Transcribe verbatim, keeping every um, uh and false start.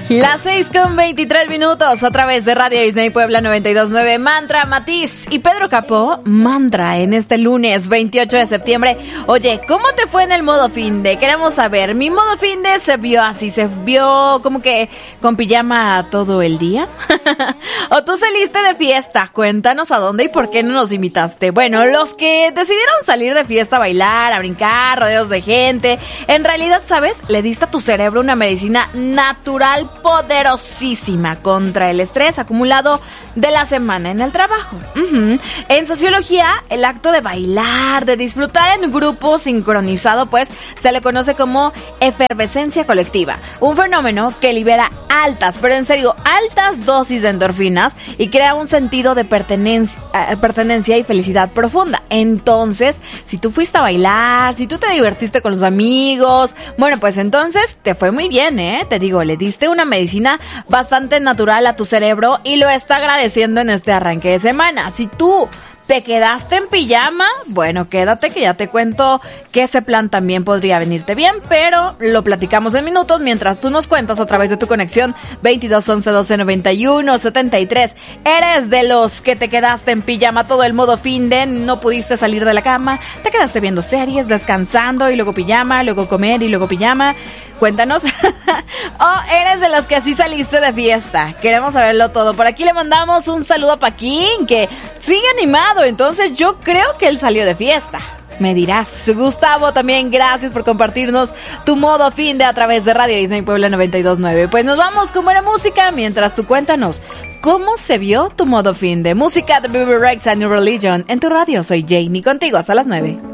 Las seis con veintitrés minutos a través de Radio Disney Puebla noventa y dos punto nueve. Mantra, Matiz y Pedro Capó, Mantra en este lunes veintiocho de septiembre. Oye, ¿cómo te fue en el modo finde? Queremos saber. Mi modo finde se vio así, se vio como que con pijama todo el día. ¿O tú saliste de fiesta? Cuéntanos a dónde y por qué no nos invitaste. Bueno, los que decidieron salir de fiesta a bailar, a brincar, rodeos de gente, en realidad, ¿sabes? Le diste a tu cerebro una medicina natural poderosísima contra el estrés acumulado de la semana en el trabajo. Uh-huh. En sociología, el acto de bailar, de disfrutar en grupo sincronizado, pues, se le conoce como efervescencia colectiva. Un fenómeno que libera altas, pero en serio, altas dosis de endorfinas y crea un sentido de pertenencia, eh, pertenencia y felicidad profunda. Entonces, si tú fuiste a bailar, si tú te divertiste con los amigos, bueno, pues entonces te fue muy bien, ¿eh? Te digo, le diste una medicina bastante natural a tu cerebro y lo está agradeciendo en este arranque de semana. Si tú ¿te quedaste en pijama? Bueno, quédate que ya te cuento que ese plan también podría venirte bien, pero lo platicamos en minutos mientras tú nos cuentas a través de tu conexión veintidós once doce noventa y uno setenta y tres. ¿Eres de los que te quedaste en pijama todo el modo finde? ¿No pudiste salir de la cama? ¿Te quedaste viendo series, descansando y luego pijama, luego comer y luego pijama? Cuéntanos. ¿O eres de los que así saliste de fiesta? Queremos saberlo todo. Por aquí le mandamos un saludo a Paquín, que sigue animado. Entonces yo creo que él salió de fiesta. Me dirás. Gustavo, también gracias por compartirnos tu modo finde a través de Radio Disney Puebla noventa y dos punto nueve. Pues nos vamos con buena música mientras tú cuéntanos cómo se vio tu modo finde. Música de Baby Rex and New Religion en tu radio. Soy Janie, contigo hasta las nueve.